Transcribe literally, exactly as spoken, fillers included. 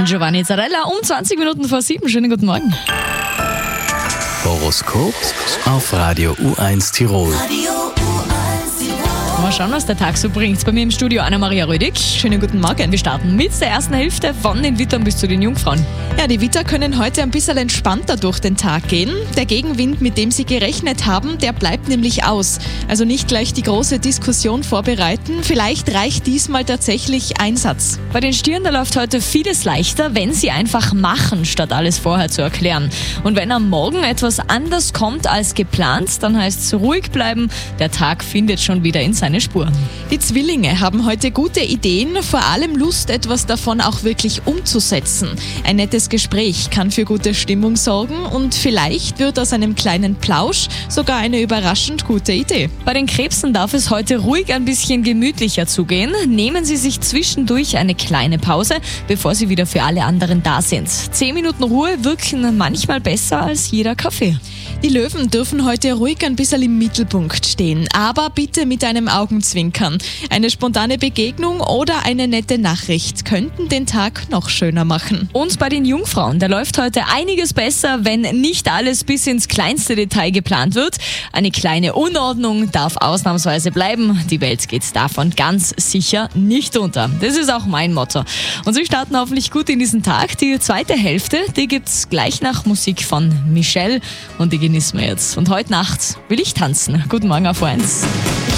Giovanni Zarella um zwanzig Minuten vor sieben. Schönen guten Morgen. Horoskop auf Radio U eins Tirol. Mal schauen, was der Tag so bringt. Bei mir im Studio Anna-Maria Rödig. Schönen guten Morgen. Wir starten mit der ersten Hälfte von den Wittern bis zu den Jungfrauen. Ja, die Widder können heute ein bisschen entspannter durch den Tag gehen. Der Gegenwind, mit dem sie gerechnet haben, der bleibt nämlich aus. Also nicht gleich die große Diskussion vorbereiten. Vielleicht reicht diesmal tatsächlich ein Satz. Bei den Stieren, da läuft heute vieles leichter, wenn sie einfach machen, statt alles vorher zu erklären. Und wenn am Morgen etwas anders kommt als geplant, dann heißt es ruhig bleiben. Der Tag findet schon wieder in seine Spur. Die Zwillinge haben heute gute Ideen, vor allem Lust, etwas davon auch wirklich umzusetzen. Ein nettes Gespräch kann für gute Stimmung sorgen und vielleicht wird aus einem kleinen Plausch sogar eine überraschend gute Idee. Bei den Krebsen darf es heute ruhig ein bisschen gemütlicher zugehen. Nehmen Sie sich zwischendurch eine kleine Pause, bevor Sie wieder für alle anderen da sind. Zehn Minuten Ruhe wirken manchmal besser als jeder Kaffee. Die Löwen dürfen heute ruhig ein bisschen im Mittelpunkt stehen, aber bitte mit einem Augenzwinkern. Eine spontane Begegnung oder eine nette Nachricht könnten den Tag noch schöner machen. Und bei den Jungfrauen, da läuft heute einiges besser, wenn nicht alles bis ins kleinste Detail geplant wird. Eine kleine Unordnung darf ausnahmsweise bleiben. Die Welt geht davon ganz sicher nicht unter. Das ist auch mein Motto. Und Sie starten hoffentlich gut in diesen Tag. Die zweite Hälfte, die gibt's gleich nach Musik von Michelle und die genießen wir jetzt. Und heute Nacht will ich tanzen. Guten Morgen auf eins.